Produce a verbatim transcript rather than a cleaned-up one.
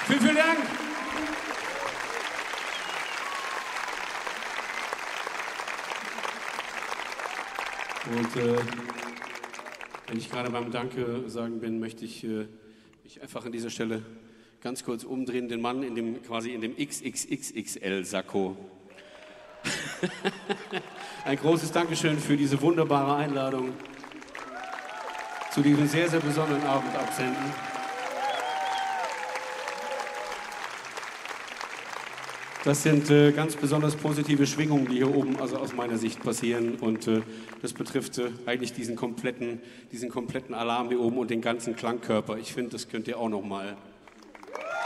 Vielen, vielen Dank. Und äh, wenn ich gerade beim Danke sagen bin, möchte ich äh, mich einfach an dieser Stelle ganz kurz umdrehen, den Mann in dem quasi in dem X X X X L-Sakko. Ein großes Dankeschön für diese wunderbare Einladung zu diesem sehr, sehr besonderen Abend absenden. Das sind äh, ganz besonders positive Schwingungen, die hier oben also aus meiner Sicht passieren. Und äh, das betrifft äh, eigentlich diesen kompletten, diesen kompletten Alarm hier oben und den ganzen Klangkörper. Ich finde, das könnt ihr auch noch mal